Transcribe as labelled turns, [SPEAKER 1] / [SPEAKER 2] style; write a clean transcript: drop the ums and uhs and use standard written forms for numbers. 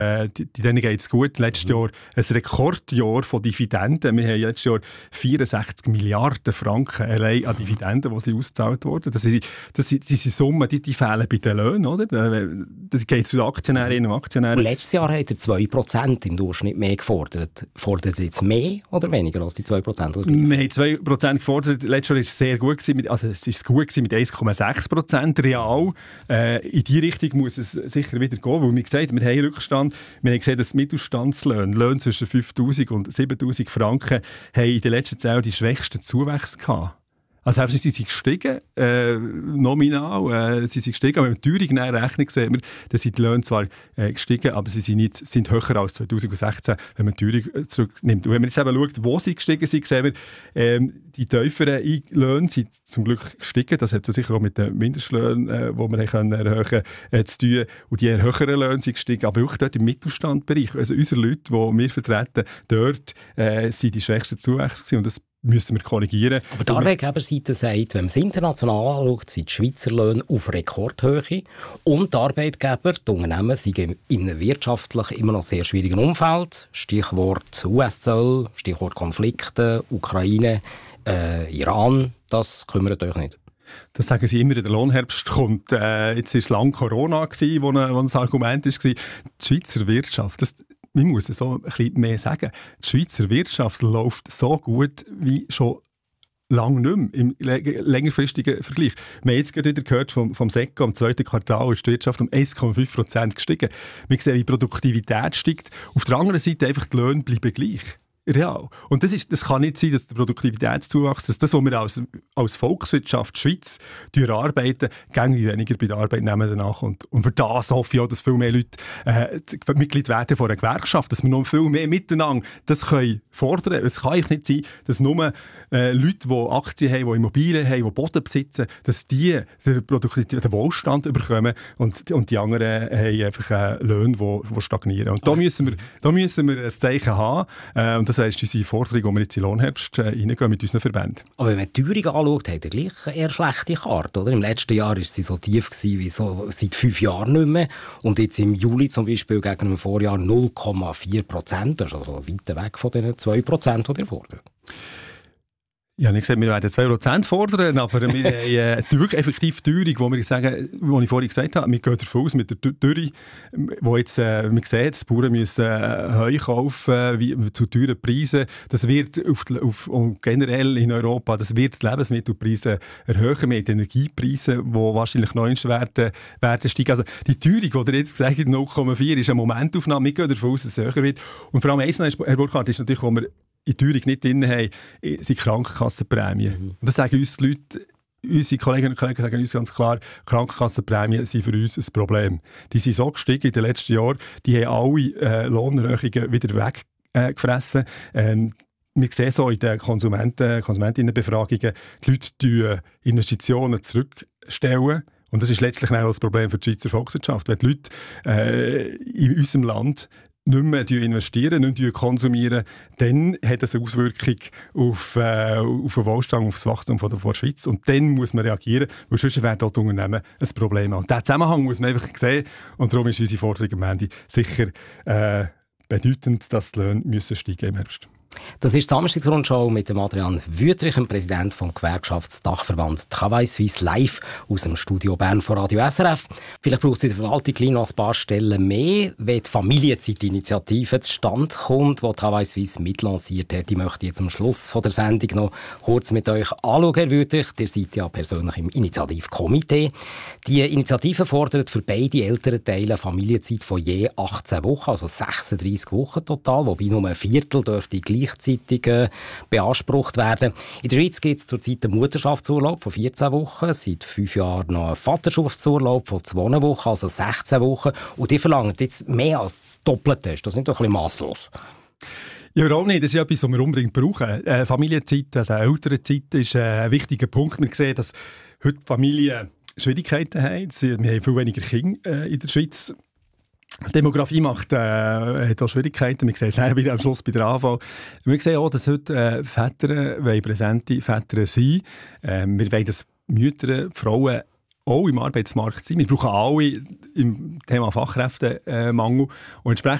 [SPEAKER 1] denen geht es gut. Letztes Jahr ein Rekordjahr von Dividenden. Wir haben letztes Jahr 64 Milliarden Franken allein an Dividenden, die sie ausgezahlt wurden. Das sind Summen, die fehlen bei den Löhnen. Oder? Das geht zu den Aktionärinnen und Aktionären.
[SPEAKER 2] Und letztes Jahr hat er 2% im Durchschnitt mehr gefordert. Fordert er jetzt mehr oder weniger als die 2%? Oder?
[SPEAKER 1] Wir haben 2% gefordert. Letztes Jahr war es sehr gut. Es ist gut mit 1,6% real. In die Richtung muss es sicher wieder gehen, weil wir gesagt haben, wir haben Rückstand. Wir haben gesehen, dass Mittelstandslöhne, Löhne zwischen 5'000 und 7'000 Franken, haben in den letzten 10 Jahren die schwächsten Zuwächse gehabt. Also sie sind gestiegen, nominal, sie sind gestiegen, aber wenn wir die Teuerung Rechnung sehen, dann sind die Löhne zwar gestiegen, aber sie sind höher als 2016, wenn man die Teuerung zurücknimmt. Und wenn man jetzt eben schaut, wo sie gestiegen sind, sehen wir, die tieferen Löhne sind zum Glück gestiegen. Das hat so sicher auch mit den Mindestlöhnen, die wir erhöhen können, zu tun. Und die höheren Löhne sind gestiegen, aber auch dort im Mittelstandbereich. Also unsere Leute, die wir vertreten, dort sind die schwächsten Zuwächse und das müssen wir korrigieren.
[SPEAKER 2] Aber die Arbeitgeberseite sagt, wenn man es international anschaut, sind die Schweizer Löhne auf Rekordhöhe und die Arbeitgeber, die Unternehmen, sind in einem wirtschaftlich immer noch sehr schwierigen Umfeld. Stichwort US-Zoll, Stichwort Konflikte, Ukraine, Iran, das kümmert euch nicht.
[SPEAKER 1] Das sagen sie immer, der Lohnherbst kommt. Jetzt war es lange Corona, wo ein Argument war. Die Schweizer Wirtschaft, man muss es so ein bisschen mehr sagen. Die Schweizer Wirtschaft läuft so gut wie schon lange nicht mehr im längerfristigen Vergleich. Wir haben jetzt gerade wieder gehört vom SECO, im zweiten Quartal ist die Wirtschaft um 1,5% gestiegen. Wir sehen, wie die Produktivität steigt. Auf der anderen Seite einfach die Löhne bleiben gleich. Real. Und das kann nicht sein, dass der Produktivitätszuwachs, dass das, was wir als Volkswirtschaft Schweiz arbeiten, gängig weniger bei den Arbeitnehmern nachkommt. Und für das hoffe ich auch, dass viel mehr Leute Mitglied werden von einer Gewerkschaft, dass wir noch viel mehr miteinander das können fordern. Es kann eigentlich nicht sein, dass nur Leute, die Aktien haben, die Immobilien haben, die Boden besitzen, dass die den Wohlstand bekommen und die anderen haben einfach Löhne, die stagnieren. Und da müssen wir ein Zeichen haben. Und das ist unsere Forderung, wo wir jetzt in den Lohnherbst reingehen mit unseren Verbänden.
[SPEAKER 2] Aber wenn man die Teuerung anschaut, hat er gleich eine eher schlechte Karte. Oder? Im letzten Jahr war sie so tief wie so seit 5 Jahren nicht mehr. Und jetzt im Juli zum Beispiel gegen dem Vorjahr 0,4%. Das ist also weit weg von den 2%, die ihr fordert.
[SPEAKER 1] Ich habe nicht gesagt, wir werden 2% fordern, aber wir haben wirklich effektiv die Teuerung, wo wir sagen, wie ich vorhin gesagt habe, wir gehen davon aus mit der Dürre, wo jetzt, wir sehen, die Bauern müssen Heu kaufen, zu teuren Preisen. Das wird und generell in Europa, das wird die Lebensmittelpreise erhöhen, mit Energiepreisen, die wahrscheinlich noch werden steigen. Also die Teuerung, die ihr jetzt gesagt habt, 0,4, ist eine Momentaufnahme. Wir gehen davon aus, dass es höher wird. Und vor allem eins noch, Herr Burkhardt, ist natürlich, wo wir in die Teuerung nicht drin haben, sind Krankenkassenprämien. Und das sagen uns die Leute, unsere Kolleginnen und Kollegen sagen uns ganz klar, Krankenkassenprämien sind für uns ein Problem. Die sind so gestiegen in den letzten Jahren, die haben alle Lohnerhöhungen wieder weggefressen. Wir sehen so in den Konsumentinnenbefragungen, die Leute Investitionen zurückstellen. Und das ist letztlich auch das Problem für die Schweizer Volkswirtschaft. Wenn die Leute in unserem Land nicht mehr investieren, nicht mehr konsumieren, dann hat das eine Auswirkung auf den Wohlstand, auf das Wachstum der Schweiz. Und dann muss man reagieren, weil sonst werden dort Unternehmen ein Problem haben. Und diesen Zusammenhang muss man einfach sehen. Und darum ist unsere Forderung am Ende sicher bedeutend, dass die Löhne steigen im Herbst.
[SPEAKER 2] Das ist die Samstagsrundschau mit dem Adrian Wüthrich, dem Präsident vom Gewerkschaftsdachverband Travail Suisse, live aus dem Studio Bern von Radio SRF. Vielleicht braucht es in der Verwaltung noch ein paar Stellen mehr, wenn die Familienzeitinitiative zustande kommt, die Travail Suisse mitlanciert hat. Ich möchte jetzt am Schluss von der Sendung noch kurz mit euch anschauen, Herr Wüthrich. Ihr seid ja persönlich im Initiativkomitee. Die Initiative fordert für beide Elternteile Familienzeit von je 18 Wochen, also 36 Wochen total, wobei nur ein Viertel dürfte gleichzeitig beansprucht werden. In der Schweiz gibt es zurzeit einen Mutterschaftsurlaub von 14 Wochen, seit 5 Jahren noch einen Vaterschaftsurlaub von 2 Wochen, also 16 Wochen. Und die verlangen jetzt mehr als das Doppelte. Ist das nicht ein bisschen masslos?
[SPEAKER 1] Ja, überhaupt nicht. Das ist etwas, was wir unbedingt brauchen. Familienzeit, also Elternzeit, ist ein wichtiger Punkt. Wir sehen, dass heute Familien Schwierigkeiten haben. Wir haben viel weniger Kinder in der Schweiz. Die Demografie hat auch Schwierigkeiten. Wir sehen es am Schluss bei der AV. Wir sehen auch, dass heute Väter präsente Väter sein wollen. Wir wollen, dass Mütter, Frauen auch im Arbeitsmarkt sein. Wir brauchen alle im Thema Fachkräftemangel. Und entsprechend